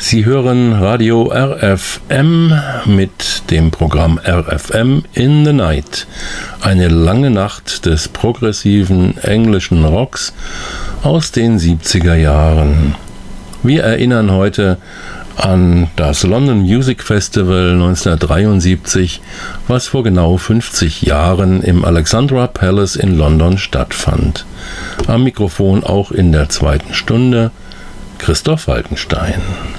Sie hören Radio RFM mit dem Programm RFM in the Night. Eine lange Nacht des progressiven englischen Rocks aus den 70er Jahren. Wir erinnern heute an das London Music Festival 1973, was vor genau 50 Jahren im Alexandra Palace in London stattfand. Am Mikrofon auch in der zweiten Stunde Christoph Falkenstein.